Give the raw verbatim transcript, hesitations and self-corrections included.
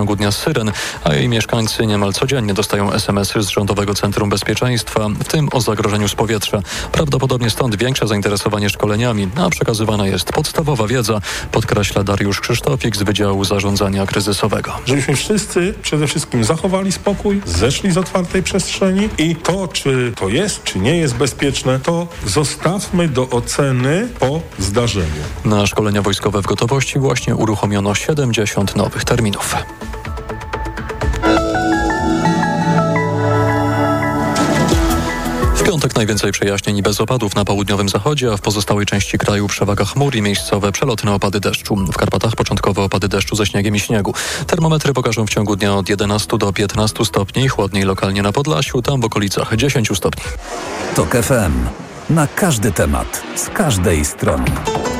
W ciągu dnia syren, a jej mieszkańcy niemal codziennie dostają es em esy z Rządowego Centrum Bezpieczeństwa, w tym o zagrożeniu z powietrza. Prawdopodobnie stąd większe zainteresowanie szkoleniami, a przekazywana jest podstawowa wiedza, podkreśla Dariusz Krzysztofik z Wydziału Zarządzania Kryzysowego. Żebyśmy wszyscy przede wszystkim zachowali spokój, zeszli z otwartej przestrzeni i to, czy to jest, czy nie jest bezpieczne, to zostawmy do oceny po zdarzeniu. Na szkolenia wojskowe w gotowości właśnie uruchomiono siedemdziesiąt nowych terminów. W piątek najwięcej przejaśnień i bez opadów na południowym zachodzie, a w pozostałej części kraju przewaga chmur i miejscowe przelotne opady deszczu. W Karpatach początkowe opady deszczu ze śniegiem i śniegu. Termometry pokażą w ciągu dnia od jedenastu do piętnastu stopni, chłodniej lokalnie na Podlasiu, tam w okolicach dziesięciu stopni. TOK F M. Na każdy temat, z każdej strony.